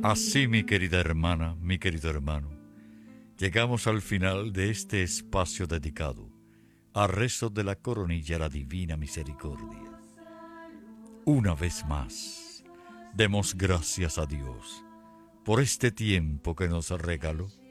Así, mi querida hermana, mi querido hermano, llegamos al final de este espacio dedicado a rezo de la coronilla a la divina misericordia. Una vez más, demos gracias a Dios por este tiempo que nos regaló